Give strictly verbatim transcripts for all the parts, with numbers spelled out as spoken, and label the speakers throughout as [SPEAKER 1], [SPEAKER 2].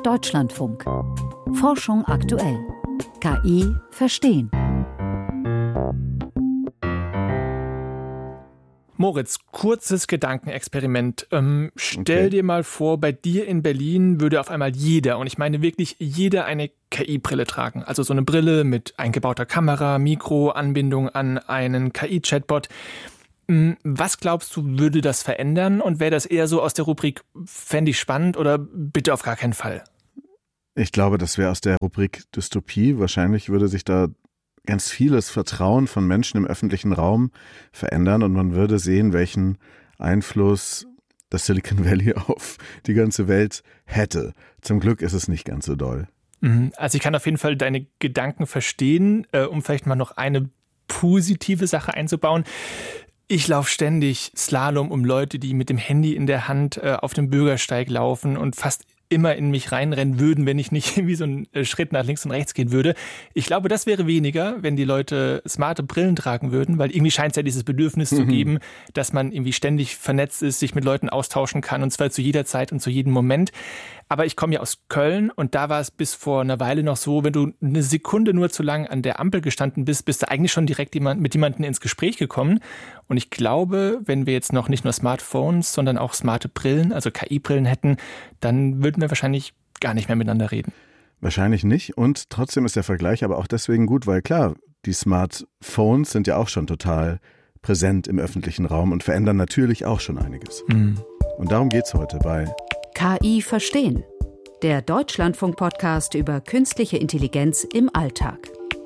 [SPEAKER 1] Deutschlandfunk. Forschung aktuell. K I verstehen.
[SPEAKER 2] Moritz, kurzes Gedankenexperiment. Ähm, stell okay. dir mal vor, bei dir in Berlin würde auf einmal jeder, und ich meine wirklich jeder, eine K I-Brille tragen. Also so eine Brille mit eingebauter Kamera, Mikro, Anbindung an einen K I-Chatbot. Was glaubst du, würde das verändern? Und wäre das eher so aus der Rubrik, fände ich spannend oder bitte auf gar keinen Fall?
[SPEAKER 3] Ich glaube, das wäre aus der Rubrik Dystopie. Wahrscheinlich würde sich da ganz vieles Vertrauen von Menschen im öffentlichen Raum verändern und man würde sehen, welchen Einfluss das Silicon Valley auf die ganze Welt hätte. Zum Glück ist es nicht ganz so doll.
[SPEAKER 2] Also ich kann auf jeden Fall deine Gedanken verstehen, um vielleicht mal noch eine positive Sache einzubauen. Ich laufe ständig Slalom um Leute, die mit dem Handy in der Hand äh, auf dem Bürgersteig laufen und fast immer in mich reinrennen würden, wenn ich nicht irgendwie so einen Schritt nach links und rechts gehen würde. Ich glaube, das wäre weniger, wenn die Leute smarte Brillen tragen würden, weil irgendwie scheint es ja dieses Bedürfnis mhm. zu geben, dass man irgendwie ständig vernetzt ist, sich mit Leuten austauschen kann und zwar zu jeder Zeit und zu jedem Moment. Aber ich komme ja aus Köln und da war es bis vor einer Weile noch so, wenn du eine Sekunde nur zu lang an der Ampel gestanden bist, bist du eigentlich schon direkt jemand, mit jemandem ins Gespräch gekommen. Und ich glaube, wenn wir jetzt noch nicht nur Smartphones, sondern auch smarte Brillen, also K I-Brillen hätten, dann würden wir wahrscheinlich gar nicht mehr miteinander reden.
[SPEAKER 3] Wahrscheinlich nicht und trotzdem ist der Vergleich aber auch deswegen gut, weil klar, die Smartphones sind ja auch schon total präsent im öffentlichen Raum und verändern natürlich auch schon einiges. Mhm. Und darum geht's heute bei
[SPEAKER 1] K I verstehen, der Deutschlandfunk-Podcast über künstliche Intelligenz im Alltag.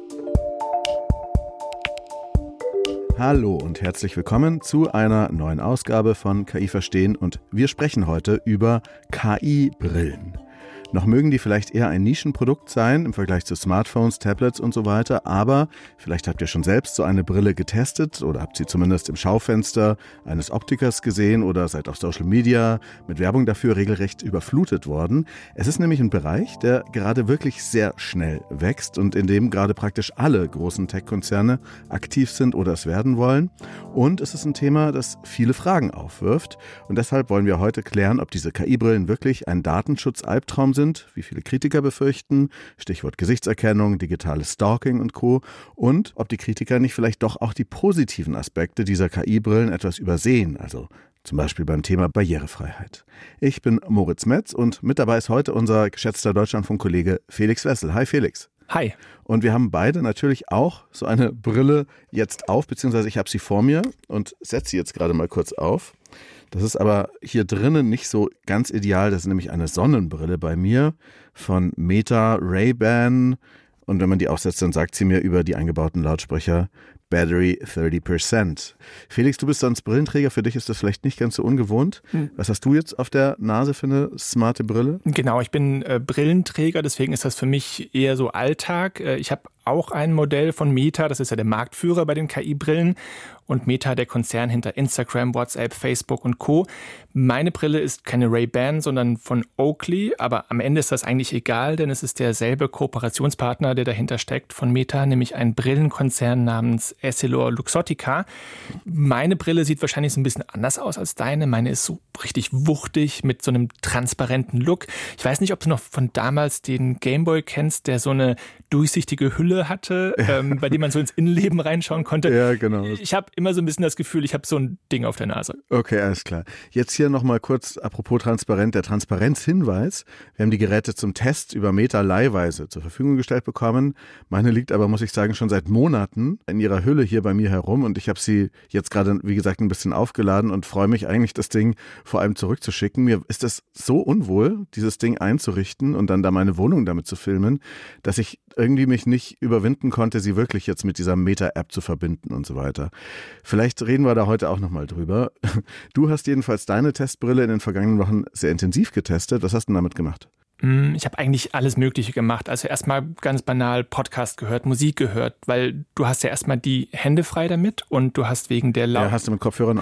[SPEAKER 3] Hallo und herzlich willkommen zu einer neuen Ausgabe von K I verstehen und wir sprechen heute über K I-Brillen. Noch mögen die vielleicht eher ein Nischenprodukt sein im Vergleich zu Smartphones, Tablets und so weiter, aber vielleicht habt ihr schon selbst so eine Brille getestet oder habt sie zumindest im Schaufenster eines Optikers gesehen oder seid auf Social Media mit Werbung dafür regelrecht überflutet worden. Es ist nämlich ein Bereich, der gerade wirklich sehr schnell wächst und in dem gerade praktisch alle großen Tech-Konzerne aktiv sind oder es werden wollen. Und es ist ein Thema, das viele Fragen aufwirft und deshalb wollen wir heute klären, ob diese K I-Brillen wirklich ein Datenschutz-Albtraum sind, wie viele Kritiker befürchten, Stichwort Gesichtserkennung, digitales Stalking und Co. Und ob die Kritiker nicht vielleicht doch auch die positiven Aspekte dieser K I-Brillen etwas übersehen, also zum Beispiel beim Thema Barrierefreiheit. Ich bin Moritz Metz und mit dabei ist heute unser geschätzter Deutschlandfunk-Kollege Felix Wessel. Hi Felix.
[SPEAKER 2] Hi.
[SPEAKER 3] Und wir haben beide natürlich auch so eine Brille jetzt auf, beziehungsweise ich habe sie vor mir und setze sie jetzt gerade mal kurz auf. Das ist aber hier drinnen nicht so ganz ideal. Das ist nämlich eine Sonnenbrille bei mir von Meta Ray-Ban. Und wenn man die aufsetzt, dann sagt sie mir über die eingebauten Lautsprecher Battery thirty percent. Felix, du bist sonst Brillenträger. Für dich ist das vielleicht nicht ganz so ungewohnt. Hm. Was hast du jetzt auf der Nase für eine smarte Brille?
[SPEAKER 2] Genau, ich bin äh, Brillenträger. Deswegen ist das für mich eher so Alltag. Äh, ich habe auch ein Modell von Meta. Das ist ja der Marktführer bei den K I-Brillen. Und Meta, der Konzern hinter Instagram, WhatsApp, Facebook und Co. Meine Brille ist keine Ray-Ban, sondern von Oakley. Aber am Ende ist das eigentlich egal, denn es ist derselbe Kooperationspartner, der dahinter steckt von Meta, nämlich ein Brillenkonzern namens EssilorLuxottica. Meine Brille sieht wahrscheinlich so ein bisschen anders aus als deine. Meine ist so richtig wuchtig mit so einem transparenten Look. Ich weiß nicht, ob du noch von damals den Gameboy kennst, der so eine durchsichtige Hülle hatte, ähm, bei dem man so ins Innenleben reinschauen konnte.
[SPEAKER 3] Ja, genau.
[SPEAKER 2] Ich habe immer so ein bisschen das Gefühl, ich habe so ein Ding auf der Nase.
[SPEAKER 3] Okay, alles klar. Jetzt hier nochmal kurz, apropos transparent, der Transparenzhinweis. Wir haben die Geräte zum Test über Meta leihweise zur Verfügung gestellt bekommen. Meine liegt aber, muss ich sagen, schon seit Monaten in ihrer Hülle hier bei mir herum und ich habe sie jetzt gerade, wie gesagt, ein bisschen aufgeladen und freue mich eigentlich, das Ding vor allem zurückzuschicken. Mir ist das so unwohl, dieses Ding einzurichten und dann da meine Wohnung damit zu filmen, dass ich irgendwie mich nicht überwinden konnte, sie wirklich jetzt mit dieser Meta-App zu verbinden und so weiter. Vielleicht reden wir da heute auch nochmal drüber. Du hast jedenfalls deine Testbrille in den vergangenen Wochen sehr intensiv getestet. Was hast du denn damit gemacht?
[SPEAKER 2] Ich habe eigentlich alles Mögliche gemacht. Also erstmal ganz banal Podcast gehört, Musik gehört, weil du hast ja erstmal die Hände frei damit und du hast wegen der Laut...
[SPEAKER 3] Ja, hast du mit Kopfhörern auch?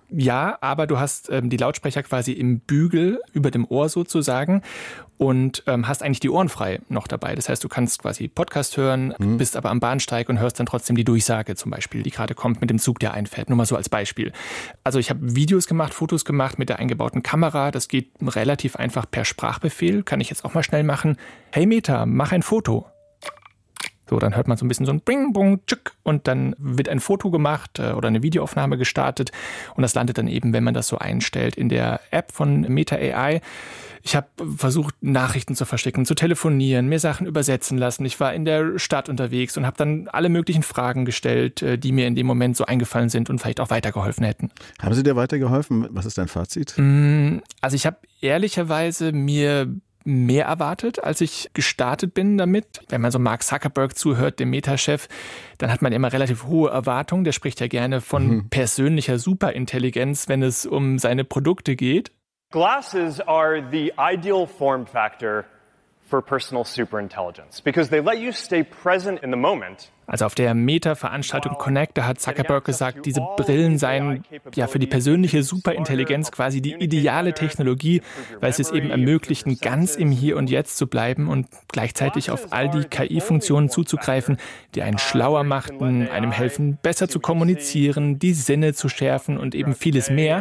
[SPEAKER 2] Ja, aber du hast ähm, die Lautsprecher quasi im Bügel über dem Ohr sozusagen und ähm, hast eigentlich die Ohren frei noch dabei. Das heißt, du kannst quasi Podcast hören, mhm. bist aber am Bahnsteig und hörst dann trotzdem die Durchsage zum Beispiel, die gerade kommt mit dem Zug, der einfährt. Nur mal so als Beispiel. Also ich habe Videos gemacht, Fotos gemacht mit der eingebauten Kamera. Das geht relativ einfach per Sprachbefehl. Kann ich jetzt auch mal schnell machen. Hey Meta, mach ein Foto. So, dann hört man so ein bisschen so ein Bing, Bong, Tschück und dann wird ein Foto gemacht äh, oder eine Videoaufnahme gestartet und das landet dann eben, wenn man das so einstellt, in der App von Meta A I. Ich habe versucht, Nachrichten zu verschicken, zu telefonieren, mir Sachen übersetzen lassen. Ich war in der Stadt unterwegs und habe dann alle möglichen Fragen gestellt, äh, die mir in dem Moment so eingefallen sind und vielleicht auch weitergeholfen hätten.
[SPEAKER 3] Haben Sie dir weitergeholfen? Was ist dein Fazit?
[SPEAKER 2] Also ich habe ehrlicherweise mir mehr erwartet, als ich gestartet bin damit. Wenn man so Mark Zuckerberg zuhört, dem Meta-Chef, dann hat man immer relativ hohe Erwartungen. Der spricht ja gerne von mhm. persönlicher Superintelligenz, wenn es um seine Produkte geht.
[SPEAKER 4] Glasses are the ideal form factor for personal superintelligence because they let you stay present in the moment.
[SPEAKER 2] Also auf der Meta-Veranstaltung Connect, da hat Zuckerberg gesagt, diese Brillen seien ja für die persönliche Superintelligenz quasi die ideale Technologie, weil sie es eben ermöglichen, ganz im Hier und Jetzt zu bleiben und gleichzeitig auf all die K I-Funktionen zuzugreifen, die einen schlauer machten, einem helfen, besser zu kommunizieren, die Sinne zu schärfen und eben vieles mehr.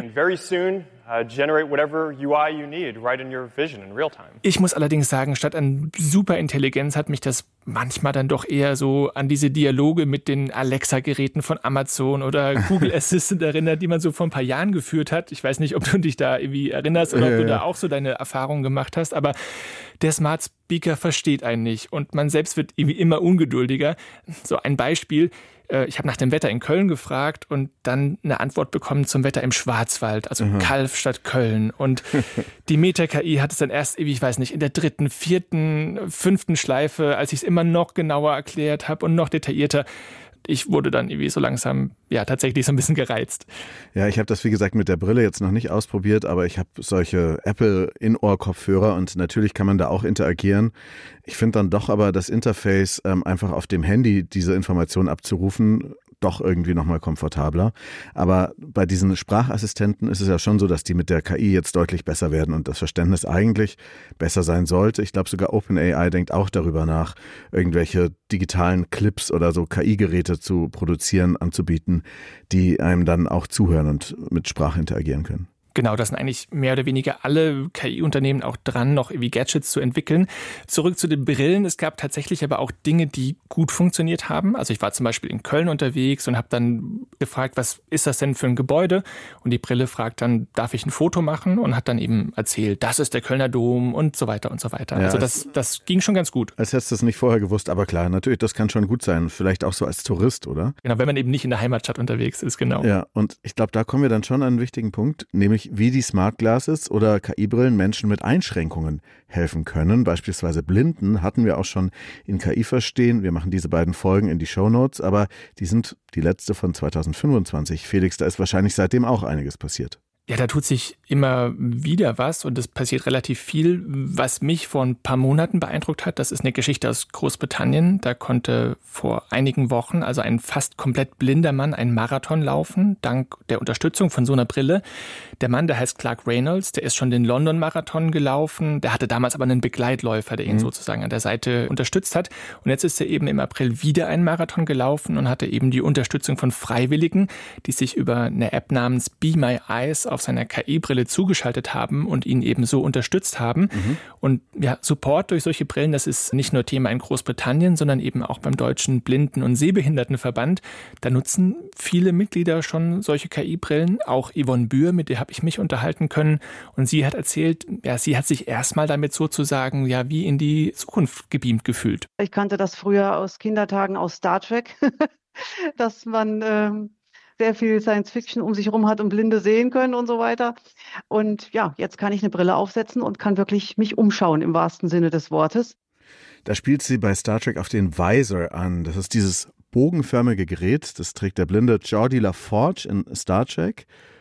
[SPEAKER 2] Ich muss allerdings sagen, statt an Superintelligenz hat mich das manchmal dann doch eher so an diese Dialoge mit den Alexa-Geräten von Amazon oder Google Assistant erinnert, die man so vor ein paar Jahren geführt hat. Ich weiß nicht, ob du dich da irgendwie erinnerst oder ob du da auch so deine Erfahrungen gemacht hast, aber der Smart Speaker versteht einen nicht und man selbst wird irgendwie immer ungeduldiger. So ein Beispiel. Ich habe nach dem Wetter in Köln gefragt und dann eine Antwort bekommen zum Wetter im Schwarzwald, also mhm. Calw statt Köln. Und die Meta-K I hat es dann erst, ich weiß nicht, in der dritten, vierten, fünften Schleife, als ich es immer noch genauer erklärt habe und noch detaillierter, ich wurde dann irgendwie so langsam, ja, tatsächlich so ein bisschen gereizt.
[SPEAKER 3] Ja, ich habe das, wie gesagt, mit der Brille jetzt noch nicht ausprobiert, aber ich habe solche Apple-In-Ohr-Kopfhörer und natürlich kann man da auch interagieren. Ich finde dann doch aber das Interface, ähm, einfach auf dem Handy diese Information abzurufen, doch irgendwie nochmal komfortabler. Aber bei diesen Sprachassistenten ist es ja schon so, dass die mit der K I jetzt deutlich besser werden und das Verständnis eigentlich besser sein sollte. Ich glaube, sogar OpenAI denkt auch darüber nach, irgendwelche digitalen Clips oder so K I-Geräte zu produzieren, anzubieten, die einem dann auch zuhören und mit Sprache interagieren können.
[SPEAKER 2] Genau, das sind eigentlich mehr oder weniger alle K I-Unternehmen auch dran, noch irgendwie Gadgets zu entwickeln. Zurück zu den Brillen. Es gab tatsächlich aber auch Dinge, die gut funktioniert haben. Also ich war zum Beispiel in Köln unterwegs und habe dann gefragt, was ist das denn für ein Gebäude? Und die Brille fragt dann, darf ich ein Foto machen? Und hat dann eben erzählt, das ist der Kölner Dom und so weiter und so weiter. Ja, also das, das ging schon ganz gut.
[SPEAKER 3] Als hättest du es nicht vorher gewusst, aber klar, natürlich, das kann schon gut sein. Vielleicht auch so als Tourist, oder?
[SPEAKER 2] Genau, wenn man eben nicht in der Heimatstadt unterwegs ist, genau.
[SPEAKER 3] Ja, und ich glaube, da kommen wir dann schon an einen wichtigen Punkt, nämlich wie die Smart Glasses oder K I-Brillen Menschen mit Einschränkungen helfen können. Beispielsweise Blinden hatten wir auch schon in K I verstehen. Wir machen diese beiden Folgen in die Shownotes, aber die sind die letzte von zweitausendfünfundzwanzig. Felix, da ist wahrscheinlich seitdem auch einiges passiert.
[SPEAKER 2] Ja, da tut sich immer wieder was und es passiert relativ viel. Was mich vor ein paar Monaten beeindruckt hat, das ist eine Geschichte aus Großbritannien. Da konnte vor einigen Wochen also ein fast komplett blinder Mann einen Marathon laufen, dank der Unterstützung von so einer Brille. Der Mann, der heißt Clark Reynolds, der ist schon den London-Marathon gelaufen. Der hatte damals aber einen Begleitläufer, der ihn mhm. sozusagen an der Seite unterstützt hat. Und jetzt ist er eben im April wieder einen Marathon gelaufen und hatte eben die Unterstützung von Freiwilligen, die sich über eine App namens Be My Eyes auf seiner K I-Brille zugeschaltet haben und ihn eben so unterstützt haben. Mhm. Und ja, Support durch solche Brillen, das ist nicht nur Thema in Großbritannien, sondern eben auch beim Deutschen Blinden- und Sehbehindertenverband. Da nutzen viele Mitglieder schon solche K I-Brillen. Auch Yvonne Bühr, mit der habe ich mich unterhalten können. Und sie hat erzählt, ja, sie hat sich erstmal damit sozusagen ja wie in die Zukunft gebeamt gefühlt.
[SPEAKER 5] Ich kannte das früher aus Kindertagen aus Star Trek, dass man ähm sehr viel Science-Fiction um sich herum hat und Blinde sehen können und so weiter. Und ja, jetzt kann ich eine Brille aufsetzen und kann wirklich mich umschauen im wahrsten Sinne des Wortes.
[SPEAKER 3] Da spielt sie bei Star Trek auf den Visor an. Das ist dieses bogenförmige Gerät, das trägt der blinde Geordi LaForge in Star Trek.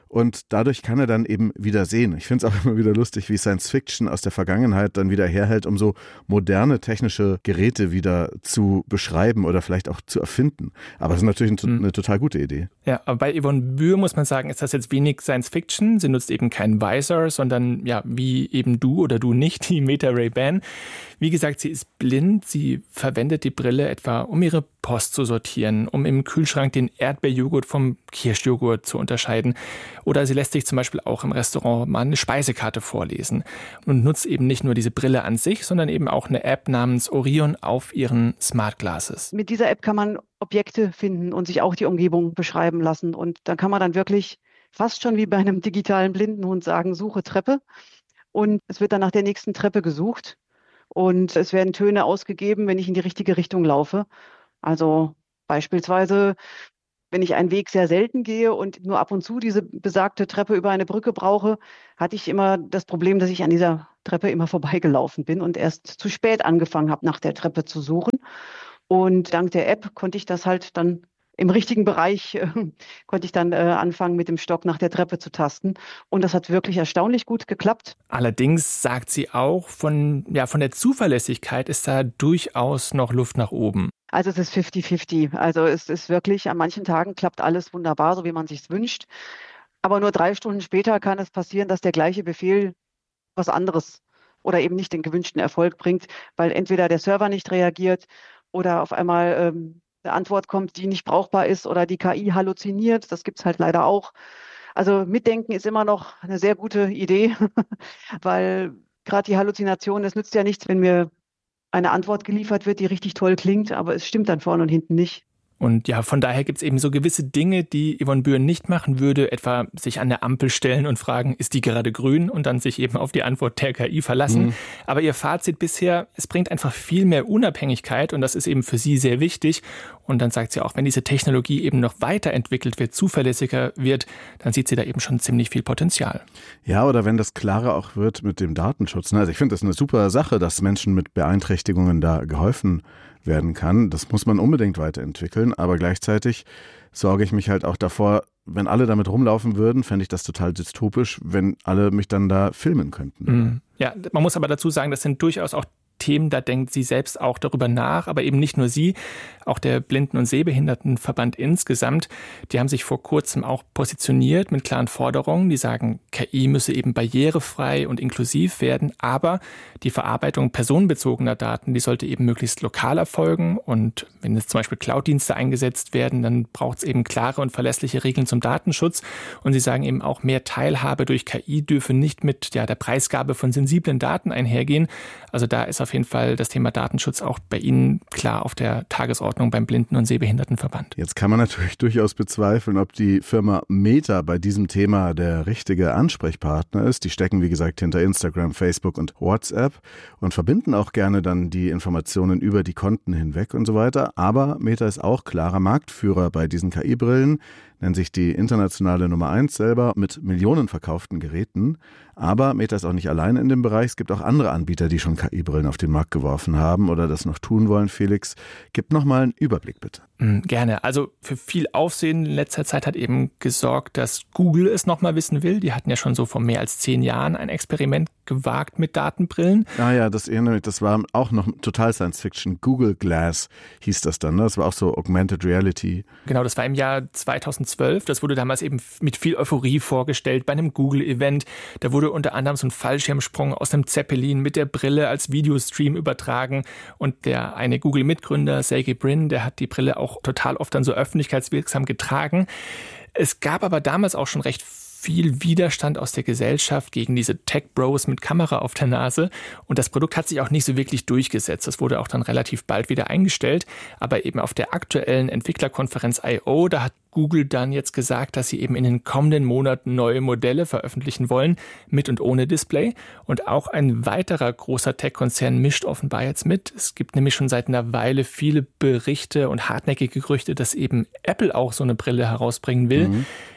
[SPEAKER 3] und dadurch kann er dann eben wieder sehen. Ich finde es auch immer wieder lustig, wie Science Fiction aus der Vergangenheit dann wieder herhält, um so moderne technische Geräte wieder zu beschreiben oder vielleicht auch zu erfinden. Aber es ist natürlich eine, eine total gute Idee.
[SPEAKER 2] Ja, aber bei Yvonne Bühr muss man sagen, ist das jetzt wenig Science Fiction. Sie nutzt eben keinen Visor, sondern ja, wie eben du oder du nicht, die Meta Ray-Ban. Wie gesagt, sie ist blind. Sie verwendet die Brille etwa, um ihre Post zu sortieren, um im Kühlschrank den Erdbeerjoghurt vom Kirschjoghurt zu unterscheiden. Oder sie lässt sich zum Beispiel auch im Restaurant mal eine Speisekarte vorlesen und nutzt eben nicht nur diese Brille an sich, sondern eben auch eine App namens Orion auf ihren Smart Glasses.
[SPEAKER 5] Mit dieser App kann man Objekte finden und sich auch die Umgebung beschreiben lassen. Und da kann man dann wirklich fast schon wie bei einem digitalen Blindenhund sagen, suche Treppe. Und es wird dann nach der nächsten Treppe gesucht. Und es werden Töne ausgegeben, wenn ich in die richtige Richtung laufe. Also beispielsweise, wenn ich einen Weg sehr selten gehe und nur ab und zu diese besagte Treppe über eine Brücke brauche, hatte ich immer das Problem, dass ich an dieser Treppe immer vorbeigelaufen bin und erst zu spät angefangen habe, nach der Treppe zu suchen. Und dank der App konnte ich das halt dann im richtigen Bereich, äh, konnte ich dann äh, anfangen, mit dem Stock nach der Treppe zu tasten. Und das hat wirklich erstaunlich gut geklappt.
[SPEAKER 2] Allerdings sagt sie auch, von, ja, von der Zuverlässigkeit ist da durchaus noch Luft nach oben.
[SPEAKER 5] Also es ist fifty fifty. Also es ist wirklich, an manchen Tagen klappt alles wunderbar, so wie man sich's wünscht. Aber nur drei Stunden später kann es passieren, dass der gleiche Befehl was anderes oder eben nicht den gewünschten Erfolg bringt, weil entweder der Server nicht reagiert oder auf einmal ähm, eine Antwort kommt, die nicht brauchbar ist oder die K I halluziniert. Das gibt's halt leider auch. Also Mitdenken ist immer noch eine sehr gute Idee, weil gerade die Halluzination, es nützt ja nichts, wenn mir eine Antwort geliefert wird, die richtig toll klingt, aber es stimmt dann vorne und hinten nicht.
[SPEAKER 2] Und ja, von daher gibt es eben so gewisse Dinge, die Yvonne Bühr nicht machen würde, etwa sich an der Ampel stellen und fragen, ist die gerade grün, und dann sich eben auf die Antwort der K I verlassen. Mhm. Aber ihr Fazit bisher, es bringt einfach viel mehr Unabhängigkeit und das ist eben für sie sehr wichtig. Und dann sagt sie auch, wenn diese Technologie eben noch weiterentwickelt wird, zuverlässiger wird, dann sieht sie da eben schon ziemlich viel Potenzial.
[SPEAKER 3] Ja, oder wenn das klarer auch wird mit dem Datenschutz. Also ich finde das eine super Sache, dass Menschen mit Beeinträchtigungen da geholfen werden kann. Das muss man unbedingt weiterentwickeln, aber gleichzeitig sorge ich mich halt auch davor, wenn alle damit rumlaufen würden, fände ich das total dystopisch, wenn alle mich dann da filmen könnten.
[SPEAKER 2] Ja, man muss aber dazu sagen, das sind durchaus auch Themen, da denkt sie selbst auch darüber nach, aber eben nicht nur sie, auch der Blinden- und Sehbehindertenverband insgesamt, die haben sich vor kurzem auch positioniert mit klaren Forderungen, die sagen, K I müsse eben barrierefrei und inklusiv werden, aber die Verarbeitung personenbezogener Daten, die sollte eben möglichst lokal erfolgen, und wenn jetzt zum Beispiel Cloud-Dienste eingesetzt werden, dann braucht es eben klare und verlässliche Regeln zum Datenschutz, und sie sagen eben auch, mehr Teilhabe durch K I dürfe nicht mit ja, der Preisgabe von sensiblen Daten einhergehen. Also da ist auf jeden Fall das Thema Datenschutz auch bei Ihnen klar auf der Tagesordnung beim Blinden- und Sehbehindertenverband.
[SPEAKER 3] Jetzt kann man natürlich durchaus bezweifeln, ob die Firma Meta bei diesem Thema der richtige Ansprechpartner ist. Die stecken, wie gesagt, hinter Instagram, Facebook und WhatsApp und verbinden auch gerne dann die Informationen über die Konten hinweg und so weiter. Aber Meta ist auch klarer Marktführer bei diesen K I-Brillen, nennt sich die internationale Nummer eins selber mit Millionen verkauften Geräten. Aber Meta ist auch nicht allein in dem Bereich. Es gibt auch andere Anbieter, die schon K I-Brillen auf den Markt geworfen haben oder das noch tun wollen. Felix, gib noch mal einen Überblick bitte.
[SPEAKER 2] Gerne. Also für viel Aufsehen in letzter Zeit hat eben gesorgt, dass Google es noch mal wissen will. Die hatten ja schon so vor mehr als zehn Jahren ein Experiment gewagt mit Datenbrillen.
[SPEAKER 3] Ah ja, das erinnere mich, das war auch noch total Science Fiction. Google Glass hieß das dann, ne? Das war auch so Augmented Reality.
[SPEAKER 2] Genau, das war im Jahr zweitausendzwölf. Das wurde damals eben mit viel Euphorie vorgestellt bei einem Google-Event. Da wurde unter anderem so ein Fallschirmsprung aus einem Zeppelin mit der Brille als Videostream übertragen. Und der eine Google-Mitgründer, Sergey Brin, der hat die Brille auch total oft dann so öffentlichkeitswirksam getragen. Es gab aber damals auch schon recht viel Widerstand aus der Gesellschaft gegen diese Tech-Bros mit Kamera auf der Nase. Und das Produkt hat sich auch nicht so wirklich durchgesetzt. Das wurde auch dann relativ bald wieder eingestellt. Aber eben auf der aktuellen Entwicklerkonferenz I O, da hat Google dann jetzt gesagt, dass sie eben in den kommenden Monaten neue Modelle veröffentlichen wollen, mit und ohne Display. Und auch ein weiterer großer Tech-Konzern mischt offenbar jetzt mit. Es gibt nämlich schon seit einer Weile viele Berichte und hartnäckige Gerüchte, dass eben Apple auch so eine Brille herausbringen will. Mhm.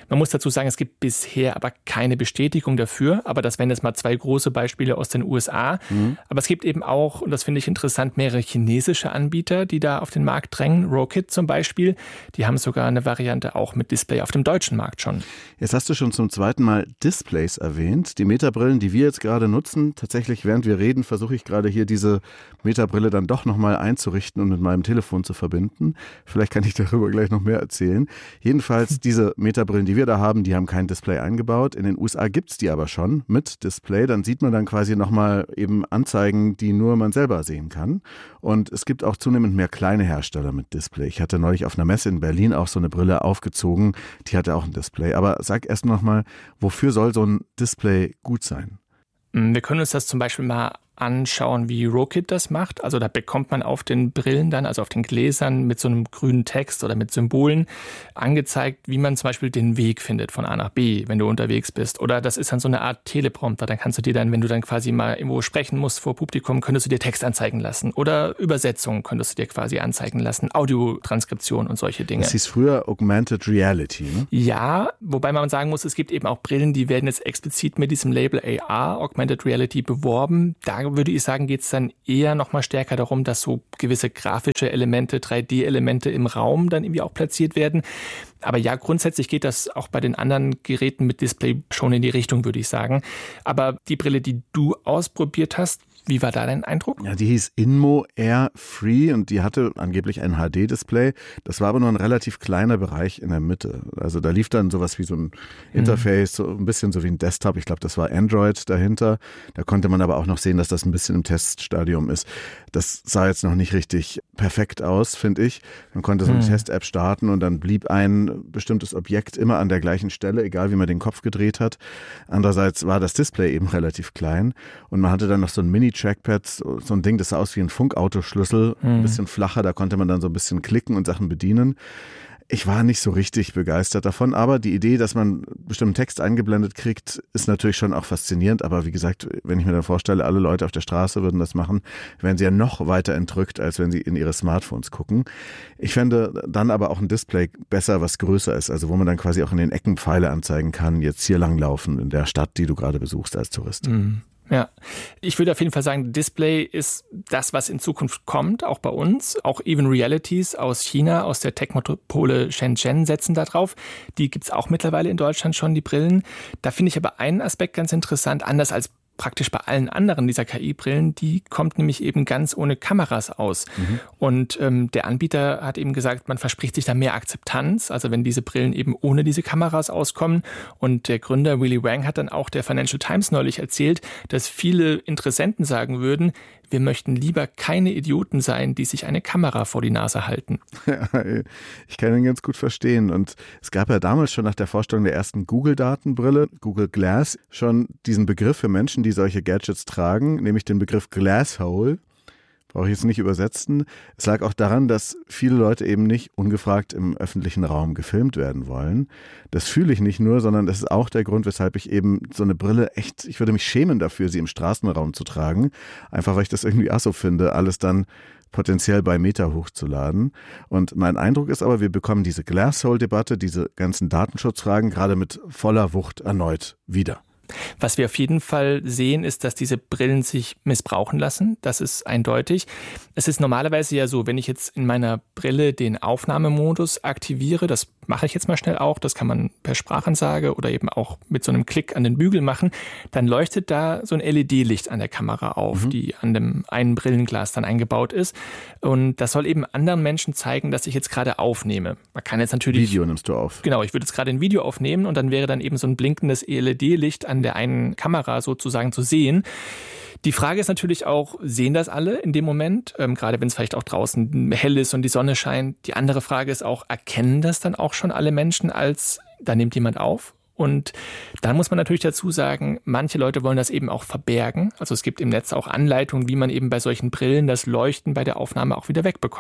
[SPEAKER 2] Man muss dazu sagen, es gibt bisher aber keine Bestätigung dafür, aber das wären jetzt mal zwei große Beispiele aus den U S A. Mhm. Aber es gibt eben auch, und das finde ich interessant, mehrere chinesische Anbieter, die da auf den Markt drängen. Rokit zum Beispiel, die haben sogar eine Variante auch mit Display auf dem deutschen Markt schon.
[SPEAKER 3] Jetzt hast du schon zum zweiten Mal Displays erwähnt. Die Meta-Brillen, die wir jetzt gerade nutzen, tatsächlich während wir reden, versuche ich gerade hier diese Meta-Brille dann doch nochmal einzurichten und mit meinem Telefon zu verbinden. Vielleicht kann ich darüber gleich noch mehr erzählen. Jedenfalls, diese Meta-Brillen, die wir da haben, die haben kein Display eingebaut. In den U S A gibt es die aber schon mit Display. Dann sieht man dann quasi nochmal eben Anzeigen, die nur man selber sehen kann. Und es gibt auch zunehmend mehr kleine Hersteller mit Display. Ich hatte neulich auf einer Messe in Berlin auch so eine Brille aufgezogen, die hatte auch ein Display. Aber sag erst nochmal, wofür soll so ein Display gut sein?
[SPEAKER 2] Wir können uns das zum Beispiel mal anschauen, wie Rokit das macht. Also da bekommt man auf den Brillen dann, also auf den Gläsern mit so einem grünen Text oder mit Symbolen angezeigt, wie man zum Beispiel den Weg findet von A nach B, wenn du unterwegs bist. Oder das ist dann so eine Art Teleprompter. Dann kannst du dir dann, wenn du dann quasi mal irgendwo sprechen musst vor Publikum, könntest du dir Text anzeigen lassen. Oder Übersetzung könntest du dir quasi anzeigen lassen. Audiotranskription und solche Dinge.
[SPEAKER 3] Das hieß früher Augmented Reality, ne?
[SPEAKER 2] Ja, wobei man sagen muss, es gibt eben auch Brillen, die werden jetzt explizit mit diesem Label A R, Augmented Reality, beworben. Da würde ich sagen, geht es dann eher noch mal stärker darum, dass so gewisse grafische Elemente, drei D-Elemente im Raum dann irgendwie auch platziert werden. Aber ja, grundsätzlich geht das auch bei den anderen Geräten mit Display schon in die Richtung, würde ich sagen. Aber die Brille, die du ausprobiert hast, wie war da dein Eindruck?
[SPEAKER 3] Ja, die hieß Inmo Air Free und die hatte angeblich ein H D-Display. Das war aber nur ein relativ kleiner Bereich in der Mitte. Also da lief dann sowas wie so ein Interface, so ein bisschen so wie ein Desktop. Ich glaube, das war Android dahinter. Da konnte man aber auch noch sehen, dass das ein bisschen im Teststadium ist. Das sah jetzt noch nicht richtig perfekt aus, finde ich. Man konnte so eine mhm. Test-App starten und dann blieb ein bestimmtes Objekt immer an der gleichen Stelle, egal wie man den Kopf gedreht hat. Andererseits war das Display eben relativ klein und man hatte dann noch so ein Mini Trackpad, so ein Ding, das sah aus wie ein Funkautoschlüssel, mhm. ein bisschen flacher, da konnte man dann so ein bisschen klicken und Sachen bedienen. Ich war nicht so richtig begeistert davon, aber die Idee, dass man bestimmten Text eingeblendet kriegt, ist natürlich schon auch faszinierend. Aber wie gesagt, wenn ich mir dann vorstelle, alle Leute auf der Straße würden das machen, wären sie ja noch weiter entrückt, als wenn sie in ihre Smartphones gucken. Ich fände dann aber auch ein Display besser, was größer ist, also wo man dann quasi auch in den Ecken Pfeile anzeigen kann, jetzt hier langlaufen in der Stadt, die du gerade besuchst als Tourist.
[SPEAKER 2] Mhm. Ja, ich würde auf jeden Fall sagen, Display ist das, was in Zukunft kommt, auch bei uns. Auch Even Realities aus China, aus der Tech-Metropole Shenzhen setzen da drauf. Die gibt's auch mittlerweile in Deutschland schon, die Brillen. Da finde ich aber einen Aspekt ganz interessant, anders als praktisch bei allen anderen dieser K I-Brillen, die kommt nämlich eben ganz ohne Kameras aus. Mhm. Und ähm, der Anbieter hat eben gesagt, man verspricht sich da mehr Akzeptanz, also wenn diese Brillen eben ohne diese Kameras auskommen. Und der Gründer Willy Wang hat dann auch der Financial Times neulich erzählt, dass viele Interessenten sagen würden, wir möchten lieber keine Idioten sein, die sich eine Kamera vor die Nase halten.
[SPEAKER 3] Ja, ich kann ihn ganz gut verstehen. Und es gab ja damals schon nach der Vorstellung der ersten Google-Datenbrille, Google Glass, schon diesen Begriff für Menschen, die solche Gadgets tragen, nämlich den Begriff Glasshole. Brauche ich jetzt nicht übersetzen. Es lag auch daran, dass viele Leute eben nicht ungefragt im öffentlichen Raum gefilmt werden wollen. Das fühle ich nicht nur, sondern das ist auch der Grund, weshalb ich eben so eine Brille echt, ich würde mich schämen dafür, sie im Straßenraum zu tragen. Einfach, weil ich das irgendwie aso finde, alles dann potenziell bei Meta hochzuladen. Und mein Eindruck ist aber, wir bekommen diese Glasshole-Debatte, diese ganzen Datenschutzfragen gerade mit voller Wucht erneut wieder.
[SPEAKER 2] Was wir auf jeden Fall sehen, ist, dass diese Brillen sich missbrauchen lassen. Das ist eindeutig. Es ist normalerweise ja so, wenn ich jetzt in meiner Brille den Aufnahmemodus aktiviere, das mache ich jetzt mal schnell auch, das kann man per Sprachansage oder eben auch mit so einem Klick an den Bügel machen, dann leuchtet da so ein L E D-Licht an der Kamera auf, mhm. die an dem einen Brillenglas dann eingebaut ist. Und das soll eben anderen Menschen zeigen, dass ich jetzt gerade aufnehme. Man kann jetzt natürlich...
[SPEAKER 3] Video nimmst du auf.
[SPEAKER 2] Genau, ich würde jetzt gerade ein Video aufnehmen und dann wäre dann eben so ein blinkendes L E D-Licht an der einen Kamera sozusagen zu sehen. Die Frage ist natürlich auch, sehen das alle in dem Moment, ähm, gerade wenn es vielleicht auch draußen hell ist und die Sonne scheint. Die andere Frage ist auch, erkennen das dann auch schon alle Menschen als, da nimmt jemand auf? Und dann muss man natürlich dazu sagen, manche Leute wollen das eben auch verbergen. Also es gibt im Netz auch Anleitungen, wie man eben bei solchen Brillen das Leuchten bei der Aufnahme auch wieder wegbekommt.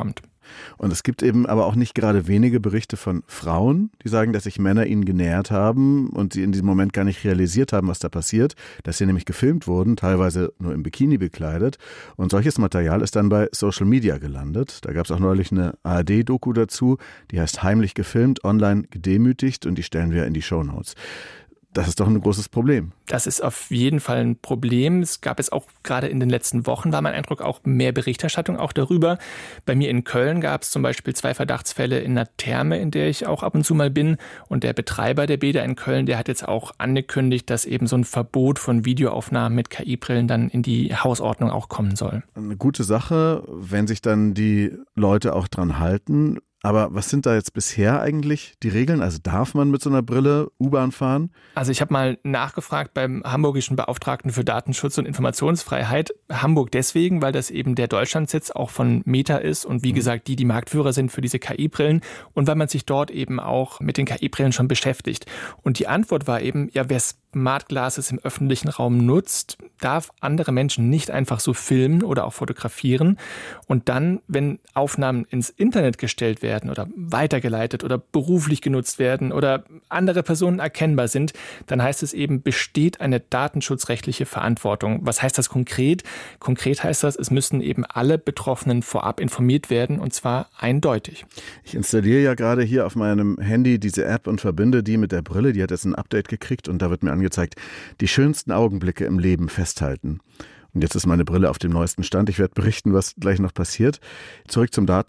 [SPEAKER 3] Und es gibt eben aber auch nicht gerade wenige Berichte von Frauen, die sagen, dass sich Männer ihnen genähert haben und sie in diesem Moment gar nicht realisiert haben, was da passiert, dass sie nämlich gefilmt wurden, teilweise nur im Bikini bekleidet. Und solches Material ist dann bei Social Media gelandet. Da gab es auch neulich eine A R D-Doku dazu, die heißt Heimlich gefilmt, online gedemütigt, und die stellen wir in die Shownotes. Das ist doch ein großes Problem.
[SPEAKER 2] Das ist auf jeden Fall ein Problem. Es gab es auch gerade in den letzten Wochen, war mein Eindruck, auch mehr Berichterstattung auch darüber. Bei mir in Köln gab es zum Beispiel zwei Verdachtsfälle in einer Therme, in der ich auch ab und zu mal bin. Und der Betreiber der Bäder in Köln, der hat jetzt auch angekündigt, dass eben so ein Verbot von Videoaufnahmen mit K I-Brillen dann in die Hausordnung auch kommen soll.
[SPEAKER 3] Eine gute Sache, wenn sich dann die Leute auch dran halten. Aber was sind da jetzt bisher eigentlich die Regeln? Also darf man mit so einer Brille U-Bahn fahren?
[SPEAKER 2] Also ich habe mal nachgefragt beim hamburgischen Beauftragten für Datenschutz und Informationsfreiheit. Hamburg deswegen, weil das eben der Deutschlandsitz auch von Meta ist und wie gesagt, die die Marktführer sind für diese K I-Brillen und weil man sich dort eben auch mit den K I-Brillen schon beschäftigt. Und die Antwort war eben, ja, wer Smart Glasses im öffentlichen Raum nutzt, darf andere Menschen nicht einfach so filmen oder auch fotografieren. Und dann, wenn Aufnahmen ins Internet gestellt werden oder weitergeleitet oder beruflich genutzt werden oder andere Personen erkennbar sind, dann heißt es eben, besteht eine datenschutzrechtliche Verantwortung. Was heißt das konkret? Konkret heißt das, es müssen eben alle Betroffenen vorab informiert werden und zwar eindeutig.
[SPEAKER 3] Ich installiere ja gerade hier auf meinem Handy diese App und verbinde die mit der Brille. Die hat jetzt ein Update gekriegt und da wird mir angezeigt, die schönsten Augenblicke im Leben festhalten. Und jetzt ist meine Brille auf dem neuesten Stand. Ich werde berichten, was gleich noch passiert. Zurück zum Daten.